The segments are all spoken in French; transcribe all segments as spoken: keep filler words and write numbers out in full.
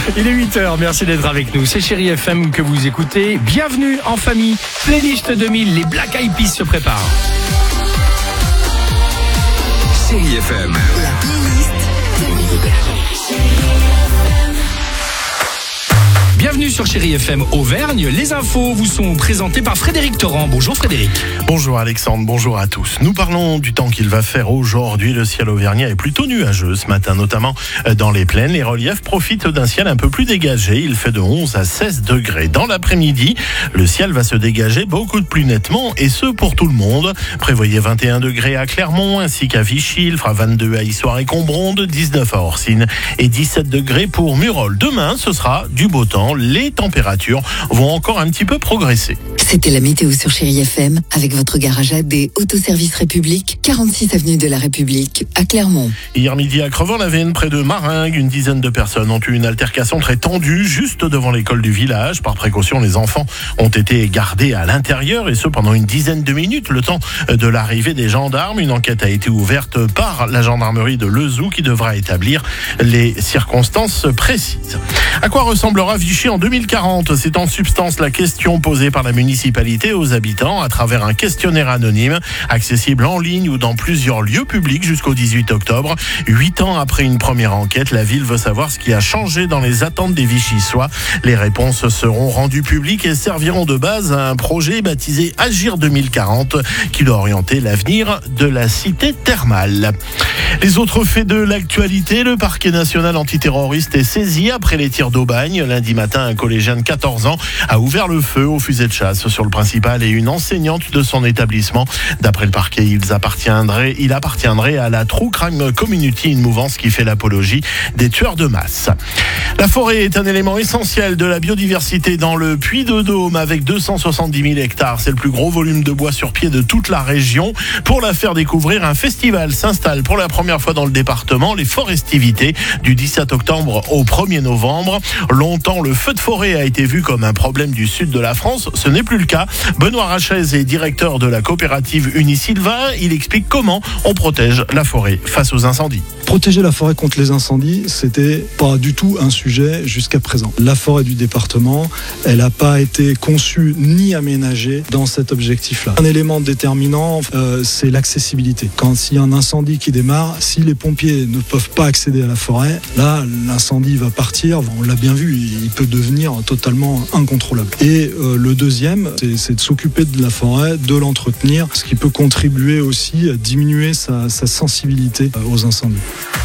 Il est huit heures, merci d'être avec nous. C'est Chérie F M que vous écoutez. Bienvenue en famille. Playlist deux mille, les Black Eyed Peas se préparent. Chérie F M. La playlist deux mille. Bienvenue sur Chérie F M Auvergne. Les infos vous sont présentées par Frédéric Torrent. Bonjour Frédéric. Bonjour Alexandre, bonjour à tous. Nous parlons du temps qu'il va faire aujourd'hui. Le ciel auvergnat est plutôt nuageux ce matin, notamment dans les plaines. Les reliefs profitent d'un ciel un peu plus dégagé. Il fait de onze à seize degrés. Dans l'après-midi, le ciel va se dégager beaucoup plus nettement, et ce pour tout le monde. Prévoyez vingt et un degrés à Clermont ainsi qu'à Vichy. Il fera vingt-deux à Issoire et Combronde, dix-neuf à Orsine et dix-sept degrés pour Murol. Demain, ce sera du beau temps. Les températures vont encore un petit peu progresser. C'était la météo sur Chérie F M avec votre garage A D Autoservice République, quarante-six avenue de la République à Clermont. Hier midi à Crevant-la-Veine, près de Maringues, une dizaine de personnes ont eu une altercation très tendue juste devant l'école du village. Par précaution, les enfants ont été gardés à l'intérieur, et ce pendant une dizaine de minutes, le temps de l'arrivée des gendarmes. Une enquête a été ouverte par la gendarmerie de Lezoux qui devra établir les circonstances précises. À quoi ressemblera Vichy en deux mille quarante? C'est en substance la question posée par la municipalité aux habitants à travers un questionnaire anonyme accessible en ligne ou dans plusieurs lieux publics jusqu'au dix-huit octobre. Huit ans après une première enquête, la ville veut savoir ce qui a changé dans les attentes des Vichysois. Les réponses seront rendues publiques et serviront de base à un projet baptisé Agir deux mille quarante qui doit orienter l'avenir de la cité thermale. Les autres faits de l'actualité, le parquet national antiterroriste est saisi après les tirs d'Aubagne. Lundi matin, un collégien de quatorze ans a ouvert le feu aux fusées de chasse sur le principal et une enseignante de son établissement. D'après le parquet, ils appartiendraient, il appartiendrait à la True Crime Community, une mouvance qui fait l'apologie des tueurs de masse. La forêt est un élément essentiel de la biodiversité dans le Puy-de-Dôme avec deux cent soixante-dix mille hectares. C'est le plus gros volume de bois sur pied de toute la région. Pour la faire découvrir, un festival s'installe pour la première fois dans le département, les Forestivités, du dix-sept octobre au premier novembre. Longtemps, le feu de forêt a été vu comme un problème du sud de la France. Ce n'est plus le cas. Benoît Rachez est directeur de la coopérative Unisilva. Il explique comment on protège la forêt face aux incendies. Protéger la forêt contre les incendies, c'était pas du tout un sujet jusqu'à présent. La forêt du département, elle n'a pas été conçue ni aménagée dans cet objectif-là. Un élément déterminant, euh, c'est l'accessibilité. Quand il y a un incendie qui démarre, si les pompiers ne peuvent pas accéder à la forêt, là, l'incendie va partir. On l'a bien vu, il peut devenir totalement incontrôlable. Et euh, le deuxième, c'est, c'est de s'occuper de la forêt, de l'entretenir, ce qui peut contribuer aussi à diminuer sa, sa sensibilité aux incendies.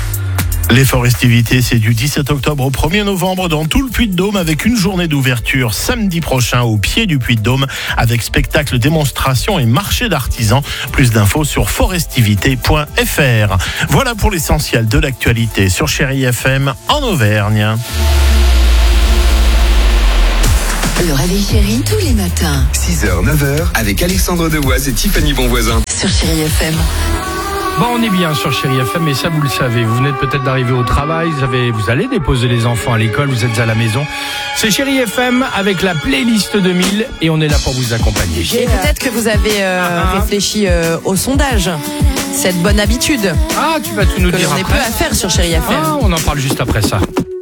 Les Forestivités, c'est du dix-sept octobre au premier novembre dans tout le Puy-de-Dôme avec une journée d'ouverture samedi prochain au pied du Puy-de-Dôme avec spectacle, démonstration et marché d'artisans. Plus d'infos sur forestivité point f r. Voilà pour l'essentiel de l'actualité sur Chérie F M en Auvergne. Le réveil chéri tous les matins six heures, neuf heures avec Alexandre Devoise et Tiffany Bonvoisin. sur Chérie F M. Bon, on est bien sur Chérie F M, et ça vous le savez. Vous venez peut-être d'arriver au travail, vous, avez, vous allez déposer les enfants à l'école, vous êtes à la maison. C'est Chérie F M avec la playlist deux mille et on est là pour vous accompagner. Et peut-être que vous avez euh, Ah. réfléchi euh, au sondage, cette bonne habitude Ah, tu vas tout nous que dire l'on est peu après. à faire sur Chérie F M. Ah, on en parle juste après ça.